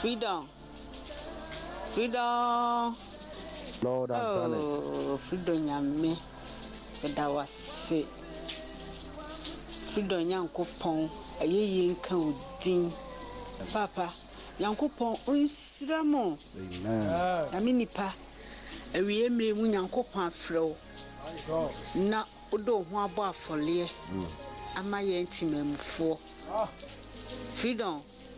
Freedom. Lord has done it. Freedom yame. That was say. Freedom Yankopon. Aye nka odin. Papa. Yankopon onsiramo. Amen. Yame nipa. Ewie mre mu Yankopon afrew. Na odo ho abo afole. Ama ye ntimamfo. Freedom.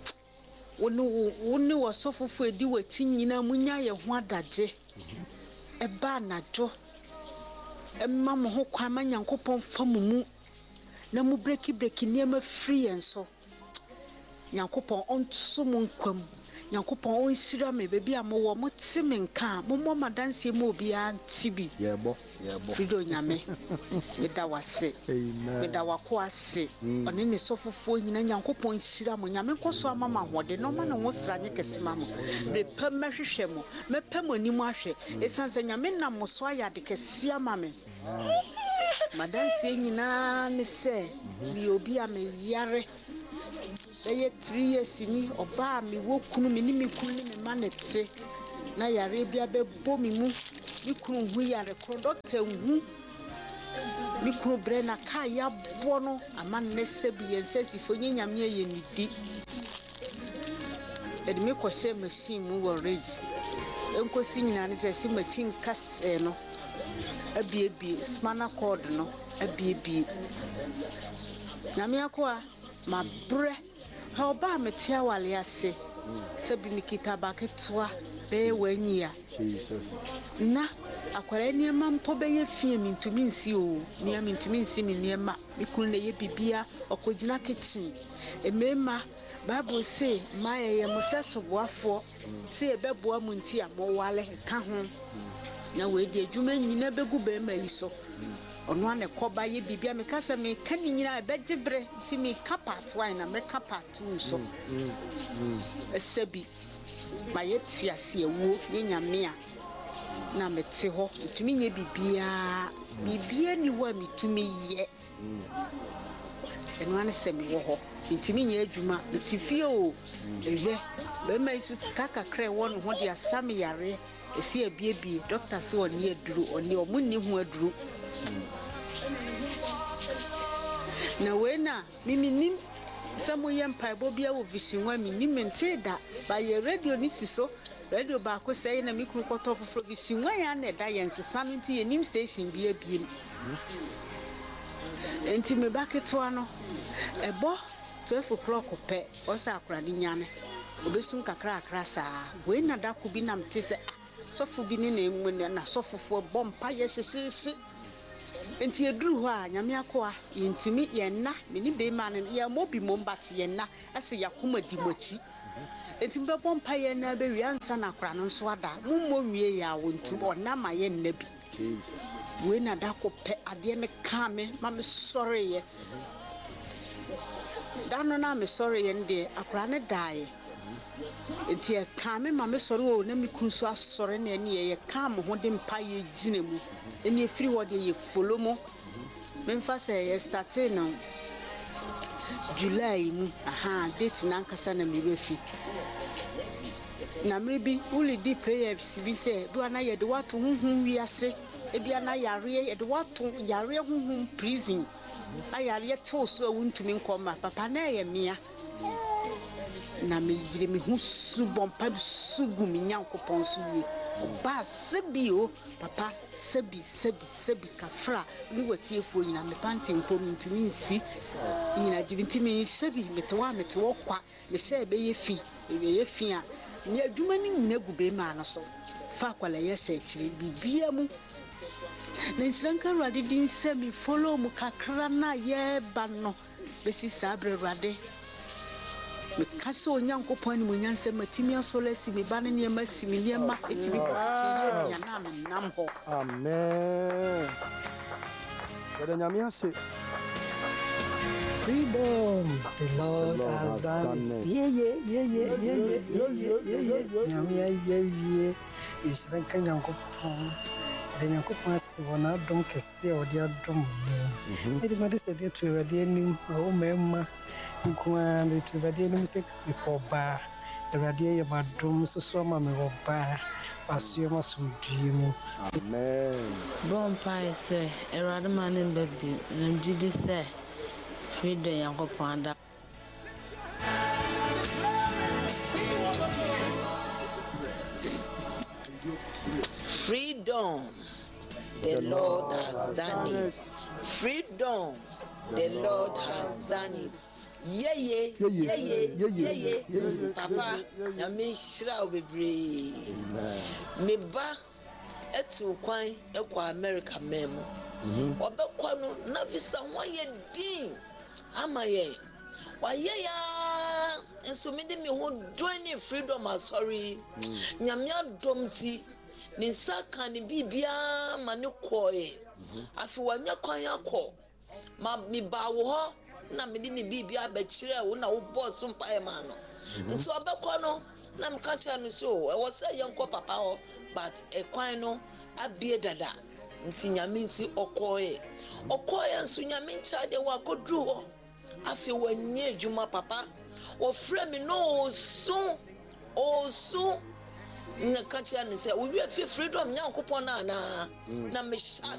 Woni wo sofofo edi wachi nyina munya ye ho adaje. Eba najo. Emma mo ho kwa ma Nyankopon famumu. Na mu breki niema free enso. Nyankopon onso mu nkwam. Nyankopon onsira me bebi amowo mo timi nka mo madanse mo obi antibi. Yebo. Freedom nyame. Meda wase. Amen. Meda wako ase. Oni ne sofofo nyina Nyankopon nsira mo nyame koso amama hode no ma na wo sranye kesema mo. Be pam hwehwe mo. Me pam animu ahwe. Esanse nyame na mo so ayade kese amame. Madanse nyina ne se bi obi ameyare. Eye 3 years ni oba mi wo kunu mi ni mi kunu ni me manete na yare bia be bo mi mu mi kunu hu yare ko doctor hu mi kunu bre na ka ya bo no ama ne se bi yensesi fo nyame ye ni di edi me ko se machine mu wo rage enko si nyina ne se si machine kas no abie spinal cord no abie nyame akwa ma bre ha oba metia wale ase sabi nikita baketwa be wanyia Jesus na akwara niema mpo be ye fie mintumi nsi o nia mintumi nsi mi niema mikunu ne ye bibia okogina kitchen emema Bible say my ye museso boafo say ebeboa mu nti amowale ka ho na we di adwuma nyina begu be ma yiso ono ane koba ye bibia me kasa me kan nyina begibre ti me kapat wine na me kapat so esebi ma ye tiase ewo ye nyame a na me te ho tumi nye bibia ni wa me tumi ye eno ane se me wo ho ntimi nye adwuma ntifie o ehwe be ma isu kaka kre won ho dia sam yare esi abiebie doctor se oni aduru oni omunni ho aduru na wena miminim samu yempa bia wo vision mi ni mente da ba ye radio ni siso radio ba ko sei na mikru koto foforo vision ya na da yensesa nti yenim station bia biem enti me baketo ano ebo 12 o'clock pe o sa akra ni nyame obesun kakra saa wena da ku bi na mte se sofu bi ni na emu na sofofo bompa ye sisi enti eduru ho a nyame akoa yentimi yenna meni be ma ne ye mobi mombati yenna ase yakoma dimochi enti be bompa ye na be wi ansa na akra no so ada mummo wie ya wontu ona ma ye nna bi Jesus we na da ko pe ade me ka me ma me sore ye dano na me sore ye nde akra ne daaye enti e ka me ma me sore o na me kunso asore na ne ye ka mo ho de mpa ye gina mu eni efiri wo de ye follow mo memfa say ye start na July mu date na nkasa na me refi na mrebi uli di prayers bi say do na ye de watu hunhun wiase e bia na yare ye de watu yare hunhun prison ayare to so wuntumi nkoma papa na ye mia na me yire me hu subon pa sugu mi Nyankopon so ye ba sebi o papa sebi kafra ni watiefo nyina me pante nkom ntumi nsi nyina jibintimi sebi meto kwa me se be ye fi a ni adwuma ni nyina gube ma no so fa kwala ye se kire bibia mu na nsiranka rade din semi follow mu kakra na ye ba no besi sabre rade me kase Onyankopon ni mo nyanse matimi asolasi me ba ne ne masimi ne ma etibi kati ya na nam ho amen kada nyame ase freedom the Lord has done it. Yeah. Nyame ye isranka Nyankopon The Yankopon si wɔ adom kɛse a ɔde adom yɛn. Ɛde mɛde sɛ de to Awurade anim, awo mɛma nko ara de to Awurade anim sɛ mekɔ ɔbaa. Awurade yɛ m'adom soso ama me wɔ baa. Wasuo ma somdue mu. Amen. Bonfire say, Awurade ma ne baby, na gidi sɛ freedom Yankopon da. Freedom, the Lord has done it. Freedom, the Lord has done it. Yeah. Papa, na me shira obebre. Me ba etu kwan ekwa America memo. Obekwa no na visa waye din amaye. Waye ya enso me de me ho doing freedom asori. Nyame adom ti ni saka ni bibia ma ne koye. Afi wanya kwan akọ. Ma mi ba wo ho na me di ni bibia ba kire wo na wo boss mpae ma no. Nso obekọ no na me ka kire no so e wo say yenko papa ho but e kwan no abie dada. Nti nyame nti okoye nso nyame ncha de wa kodru ho. Afi wanye adwuma papa wo frɛ me no osu na ka kire no say wo wi afi freedom Nyankopon na me